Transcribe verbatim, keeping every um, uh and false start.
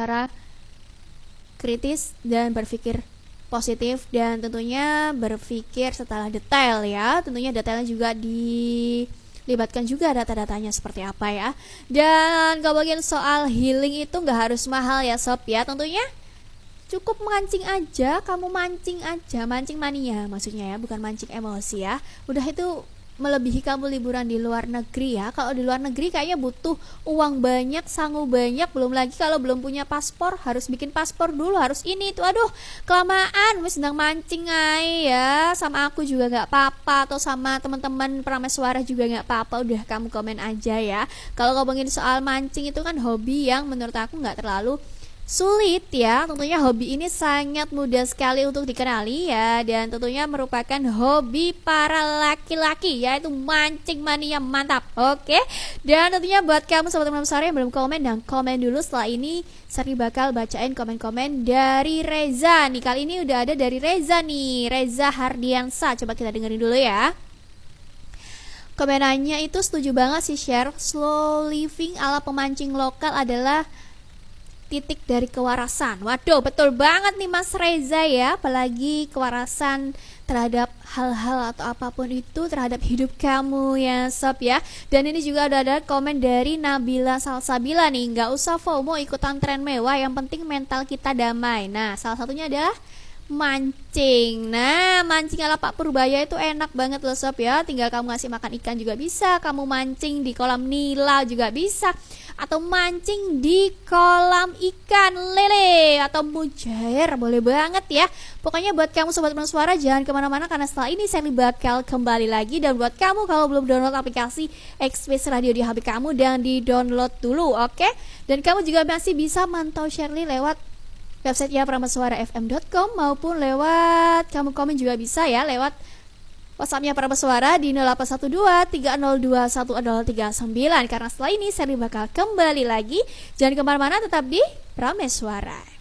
secara kritis dan berpikir positif, dan tentunya berpikir setelah detail ya. Tentunya detailnya juga dilibatkan juga data-datanya seperti apa ya. Dan kalau bagian soal healing itu nggak harus mahal ya sob ya. Tentunya cukup mancing aja, kamu mancing aja, mancing mania maksudnya ya, bukan mancing emosi ya. Udah itu melebihi kamu liburan di luar negeri ya. Kalau di luar negeri kayaknya butuh uang banyak, sangu banyak, belum lagi kalau belum punya paspor harus bikin paspor dulu, harus ini itu. Aduh, kelamaan wis sedang mancing ay ya. Sama aku juga nggak apa-apa, atau sama teman-teman prameswara juga nggak apa-apa. Udah kamu komen aja ya. Kalau ngomongin soal mancing itu kan hobi yang menurut aku nggak terlalu sulit ya. Tentunya hobi ini sangat mudah sekali untuk dikenali ya, dan tentunya merupakan hobi para laki-laki, yaitu mancing mania mantap. Oke, dan tentunya buat kamu sobat prameswara yang belum komen, dan komen dulu. Setelah ini Sari bakal bacain komen-komen dari Reza nih. Kali ini udah ada dari Reza nih, Reza Hardiansa. Coba kita dengerin dulu ya. Komenannya itu setuju banget sih, share slow living ala pemancing lokal adalah titik dari kewarasan. Waduh, betul banget nih Mas Reza ya. Apalagi kewarasan terhadap hal-hal atau apapun itu terhadap hidup kamu ya sob ya. Dan ini juga ada ada komen dari Nabila Salsabila nih. Nggak usah FOMO ikutan tren mewah, yang penting mental kita damai. Nah, salah satunya adalah mancing. Nah, mancing ala Pak Purbaya itu enak banget loh sob ya. Tinggal kamu ngasih makan ikan juga bisa, kamu mancing di kolam nila juga bisa, atau mancing di kolam ikan lele atau mujair, boleh banget ya. Pokoknya buat kamu sobat prameswara jangan kemana-mana, karena setelah ini Sally bakal kembali lagi. Dan buat kamu kalau belum download aplikasi Express Radio di H P kamu, dan di download dulu, oke? Dan kamu juga masih bisa mantau Shirley lewat websitenya prameswara f m dot com, maupun lewat kamu komen juga bisa ya lewat WhatsAppnya Prameswara di nol delapan satu dua tiga nol dua satu nol tiga sembilan. Karena setelah ini Sally bakal kembali lagi. Jangan kemana-mana, tetap di Prameswara.